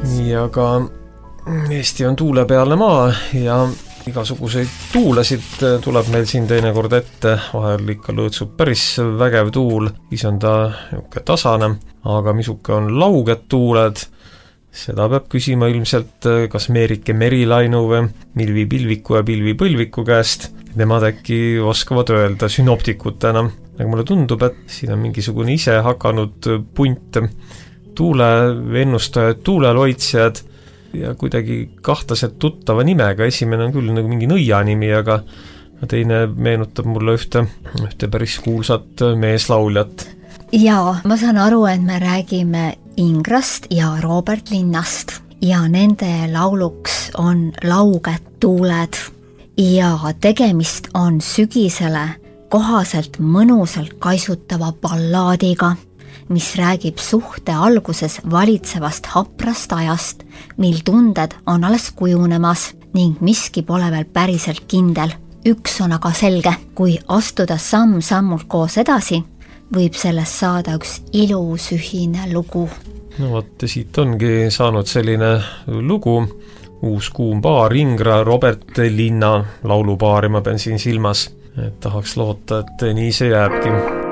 nii, aga Eesti on tuulepealne maa ja igasuguseid tuulesid tuleb meil siin teinekord ette, vahel ikka lõõtsub päris vägev tuul, ise on ta niisugune tasane, aga misuke on lauged tuuled, seda peab küsima ilmselt kas Meerike Merilainu või Milvi Pilviku ja Pilvi Põlviku käest, nemad äkki oskavad öelda synoptikutena. Aga mulle tundub, et siin on mingisugune ise hakanud punt tuulevennustajad, tuuleloitsjad ja kuidagi kahtlaselt tuttava nimega. Esimene on küll nagu mingi nõia nimi, aga teine meenutab mulle ühte päris kuulsat meeslauljat. Jaa, ma saan aru, et me räägime Ingrast ja Robert Linnast ja nende lauluks on Lauged tuuled ja tegemist on sügisele kohaselt mõnusalt kaisutava ballaadiga, mis räägib suhte alguses valitsevast haprast ajast, mil tunded on alles kujunemas ning miski pole veel päriselt kindel. Üks on aga selge, kui astuda samm-sammult koos edasi, võib sellest saada üks ilus ühine lugu. No vot, siit ongi saanud selline lugu, uus kuum paar, Ingra Robert Linna laulupaari ma pean siin silmas. Et tahaks loota, et nii see jääbki.